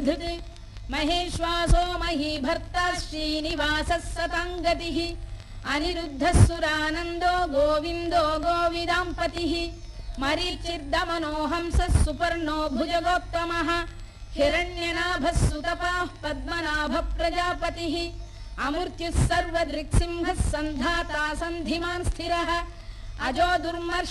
धृत् महेश्वासो महीभर्ता श्रीनिवासः सताङ्गतिः अनिरुद्धः सुरानन्दो गोविन्दो गोविदाम्पतिः मरीचिर्दमनोहंसः सुपर्णो भुजगोत्तमः हिरण्यनाभः सुतपाः पद्मनाभः प्रजापतिः अमृत्युः सर्वदृक्सिंहः सन्धाता सन्धिमान् स्थिरः अजो दुर्मर्ष